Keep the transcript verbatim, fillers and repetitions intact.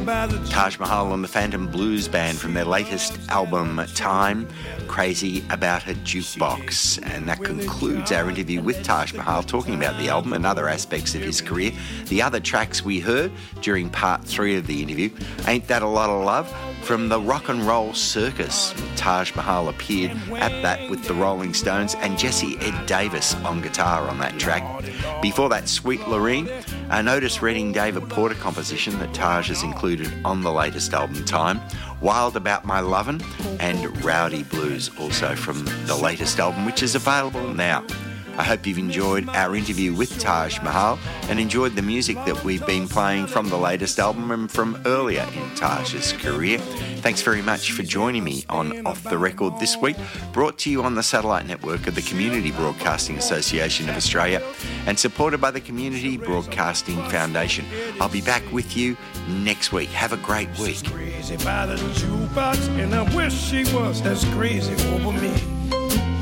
Taj Mahal and the Phantom Blues Band from their latest album, Time, Crazy About a Jukebox. And that concludes our interview with Taj Mahal, talking about the album and other aspects of his career. The other tracks we heard during part three of the interview, Ain't That a Lot of Love, from the Rock and Roll Circus. Taj Mahal appeared at that with the Rolling Stones and Jesse Ed Davis on guitar on that track. Before that, Sweet Loreen, an Otis Redding David Porter composition that Taj has included on the latest album, Time. Wild About My Lovin', and Rowdy Blues, also from the latest album, which is available now. I hope you've enjoyed our interview with Taj Mahal and enjoyed the music that we've been playing from the latest album and from earlier in Taj's career. Thanks very much for joining me on Off the Record this week, brought to you on the satellite network of the Community Broadcasting Association of Australia and supported by the Community Broadcasting Foundation. I'll be back with you next week. Have a great week. Crazy by the jukebox, and I wish she was as crazy over me.